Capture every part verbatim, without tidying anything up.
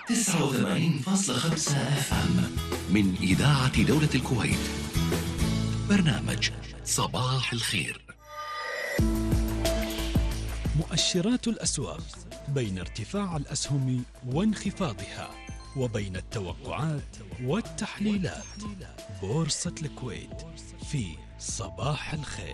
تسعة وثمانين فاصلة خمسة اف ام من إذاعة دولة الكويت. برنامج صباح الخير. مؤشرات الأسواق بين ارتفاع الأسهم وانخفاضها وبين التوقعات والتحليلات. بورصة الكويت في صباح الخير.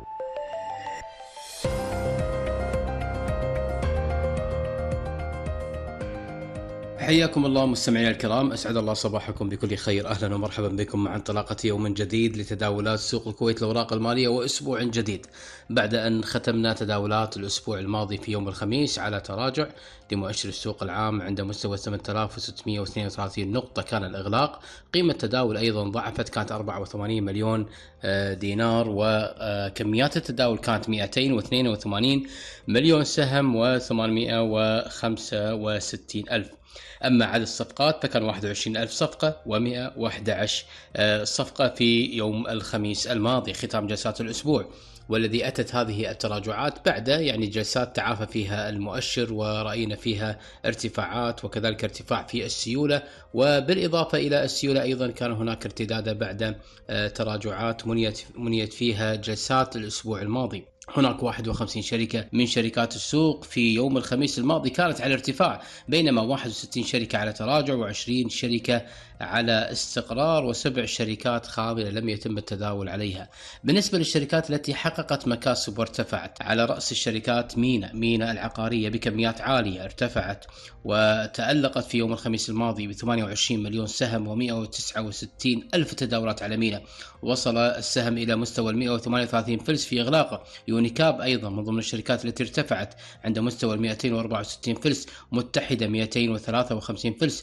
حياكم الله مستمعينا الكرام، أسعد الله صباحكم بكل خير. أهلا ومرحبا بكم مع انطلاقة يوم جديد لتداولات سوق الكويت الأوراق المالية وأسبوع جديد بعد أن ختمنا تداولات الأسبوع الماضي في يوم الخميس على تراجع لمؤشر السوق العام عند مستوى ثمانية آلاف وستمئة واثنين وثلاثين نقطة كان الإغلاق. قيمة التداول أيضا ضعفت، كانت أربعة وثمانين مليون دينار، وكميات التداول كانت مئتين واثنين وثمانين مليون سهم وثمانمئة وخمسة وستين ألف. أما عدد الصفقات فكان واحد وعشرين ألف صفقة ومئة وأحد عشر صفقة في يوم الخميس الماضي ختام جلسات الأسبوع، والذي أتت هذه التراجعات بعد يعني جلسات تعافى فيها المؤشر ورأينا فيها ارتفاعات وكذلك ارتفاع في السيولة، وبالإضافة إلى السيولة أيضا كان هناك ارتداد بعد تراجعات منيت منيت فيها جلسات الأسبوع الماضي. هناك واحد وخمسين شركة من شركات السوق في يوم الخميس الماضي كانت على ارتفاع، بينما واحد وستين شركة على تراجع وعشرين شركة على استقرار وسبع شركات خاملة لم يتم التداول عليها. بالنسبة للشركات التي حققت مكاسب وارتفعت، على رأس الشركات مينا مينا العقارية بكميات عالية ارتفعت وتألقت في يوم الخميس الماضي ب ثمانية وعشرين مليون سهم ومئة وتسعة وستين ألف تداولات على مينا، وصل السهم إلى مستوى مئة وثمانية وثلاثين فلس في إغلاقه. يونيكاب أيضا من ضمن الشركات التي ارتفعت عند مستوى مئتين وأربعة وستين فلس، متحدة مئتين وثلاثة وخمسين فلس،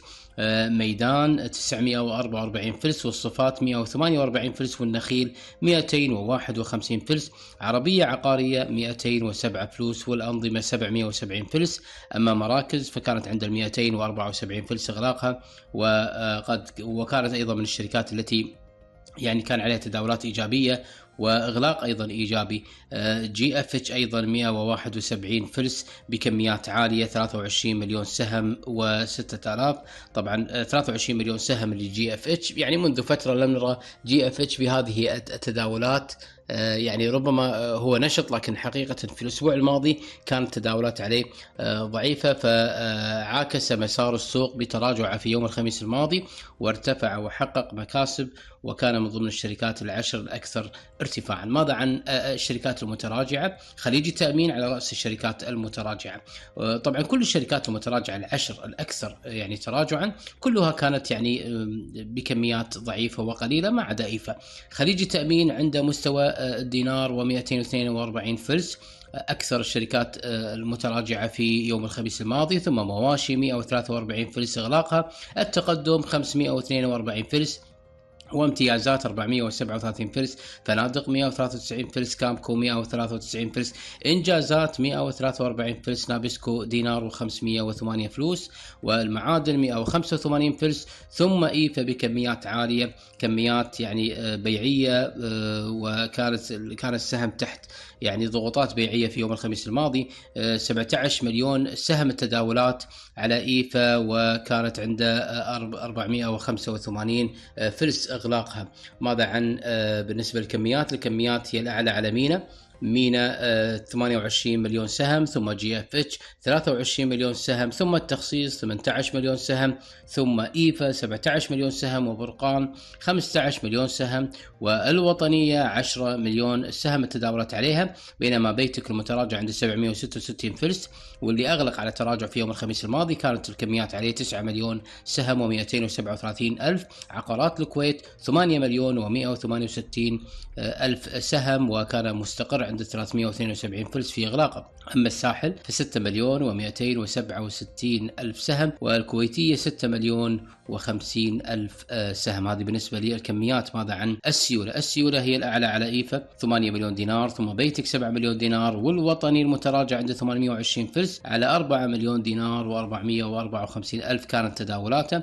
ميدان تسعمئة وأربعة وأربعين فلس، والصفات مئة وثمانية وأربعين فلس، والنخيل مئتين وواحد وخمسين فلس، عربية عقارية مئتين وسبعة فلوس، والأنظمة سبعمئة وسبعين فلس. أما مراكز فكانت عند مئتين وأربعة وسبعين فلس إغلاقها، وقد وكانت أيضا من الشركات التي يعني كان عليها تداولات إيجابية وإغلاق أيضا إيجابي. جي اف اتش أيضا مئة وواحد وسبعين فلس بكميات عالية، ثلاثة وعشرين مليون سهم وستة آلاف. طبعا ثلاثة وعشرين مليون سهم لجي اف اتش، يعني منذ فترة لم نرى جي اف اتش بهذه التداولات، يعني ربما هو نشط، لكن حقيقة في الأسبوع الماضي كانت تداولات عليه ضعيفة، فعاكس مسار السوق بتراجع في يوم الخميس الماضي وارتفع وحقق مكاسب، وكان من ضمن الشركات العشر الأكثر ارتفاعا. ماذا عن الشركات المتراجعة؟ خليج التأمين على رأس الشركات المتراجعة. طبعا كل الشركات المتراجعة العشر الأكثر يعني تراجعا كلها كانت يعني بكميات ضعيفة وقليلة ما عدا إيفا. خليج التأمين عند مستوى الدينار ومئتين واثنين وأربعين فلس، أكثر الشركات المتراجعة في يوم الخميس الماضي، ثم مواشي مئة وثلاثة وأربعين فلس إغلاقها، التقدم خمسمئة واثنين وأربعين فلس، وامتيازات أربعمئة وسبعة وثلاثين فلس، فنادق مئة وثلاثة وتسعين فلس، كامكو مئة وثلاثة وتسعين فلس، إنجازات مئة وثلاثة وأربعين فلس، نابسكو دينار وخمسمئة وثمانية فلوس، والمعادن مئة وخمسة وثمانين فلس، ثم إيفا بكميات عالية، كميات يعني بيعية، وكانت كان السهم تحت يعني ضغوطات بيعية في يوم الخميس الماضي. سبعة عشر مليون سهم التداولات على إيفا، وكانت عند أربعمئة وخمسة وثمانين فلس إغلاقها. ماذا عن بالنسبة للكميات؟ الكميات هي الأعلى على مينا مينا ثمانية وعشرين مليون سهم، ثم جي اف اتش ثلاثة وعشرين مليون سهم، ثم التخصيص ثمانية عشر مليون سهم، ثم ايفا سبعة عشر مليون سهم، وبرقان خمسة عشر مليون سهم، والوطنية عشرة مليون سهم التداولات عليها. بينما بيتك المتراجع عند سبعمئة وستة وستين فلس، واللي أغلق على تراجع في يوم الخميس الماضي كانت الكميات عليه تسعة مليون سهم ومئتين وسبعة وثلاثين ألف. عقارات الكويت ثمانية مليون ومئة وثمانية وستين ألف سهم، وكان مستقر عند ثلاثمئة واثنين وسبعين فلس في إغلاقه. أما الساحل فستة مليون ومئتين وسبعة وستين ألف سهم، والكويتية ستة مليون وخمسين ألف سهم. هذه بالنسبة للكميات. ماذا عن السيولة؟ السيولة هي الأعلى على إيفا ثمانية مليون دينار، ثم بيتك سبعة مليون دينار، والوطني المتراجع عند ثمانمئة وعشرين فلس على أربعة مليون دينار وأربعمئة وأربعة وخمسين ألف كانت تداولاته.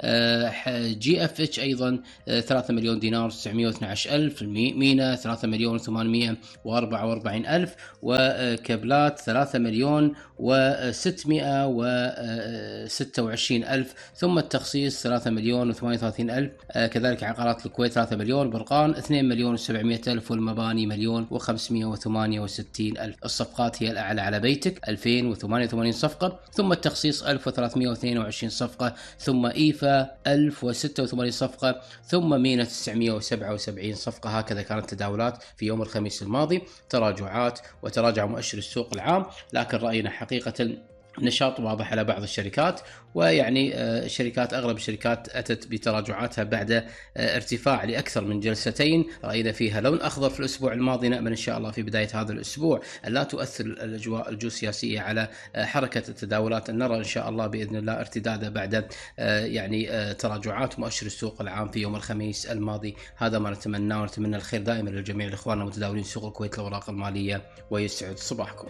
جي اف اتش أيضا ثلاثة مليون دينار وتسعمئة واثني عشر ألف، مينا ثلاثة مليون وثمانمئة وأربعة أربعة وأربعين ألف، وكابلات ثلاثة مليون وستمائة وستة وعشرين ألف، ثم التخصيص ثلاثة مليون وثمانية وثلاثين ألف، كذلك عقارات الكويت ثلاثة مليون، برقان اثنين مليون وسبعمائة ألف، والمباني مليون وخمسمائة وثمانية وستين ألف. الصفقات هي الأعلى على بيتك ألفين وثمانية وثمانين صفقة، ثم التخصيص ألف وثلاثمائة واثنين وعشرين صفقة، ثم إيفا ألف وستة وثمانين صفقة، ثم مينا تسعمائة وسبعة وسبعين صفقة. هكذا كانت التداولات في يوم الخميس الماضي، تراجعات وتراجع مؤشر السوق العام، لكن رأينا حقيقة نشاط واضح على بعض الشركات، ويعني الشركات أغلب الشركات أتت بتراجعاتها بعد ارتفاع لأكثر من جلستين رأينا فيها لون أخضر في الأسبوع الماضي. نأمل إن شاء الله في بداية هذا الأسبوع أن لا تؤثر الأجواء الجيوسياسية على حركة التداولات، أن نرى إن شاء الله بإذن الله ارتدادا بعد يعني تراجعات مؤشر السوق العام في يوم الخميس الماضي. هذا ما نتمناه، ونتمنى الخير دائما للجميع الإخوان متداولين سوق الكويت الأوراق المالية، ويسعد صباحكم.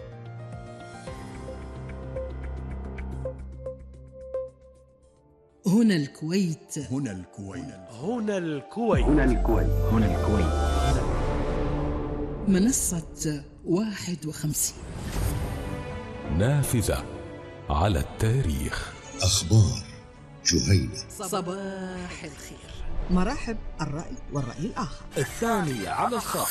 هنا الكويت. هنا الكويت. هنا الكويت. هنا الكويت. هنا الكويت. منصة واحد وخمسين. نافذة على التاريخ. أخبار جهينة. صباح الخير. مراحب الرأي والرأي الآخر. الثانية على الخط.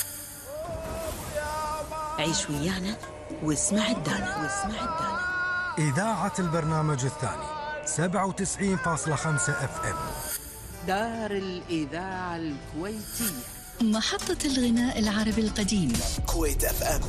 عيش ويانا واسمع الدانا واسمع الدانا. إذاعة البرنامج الثاني سبعة وتسعين فاصلة خمسة اف ام. دار الإذاعة الكويتية. محطة الغناء العربي القديم. كويت اف ام.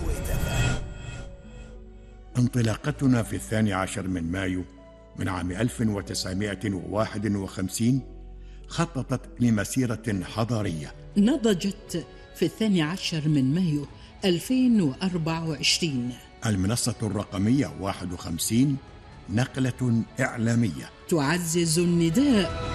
انطلاقتنا في الثاني عشر من مايو من عام ألف وتسعمائة وواحد وخمسين خططت لمسيرة حضارية نضجت في الثاني عشر من مايو ألفين وأربعة وعشرين. المنصة الرقمية واحد وخمسين نقلة إعلامية تعزز النداء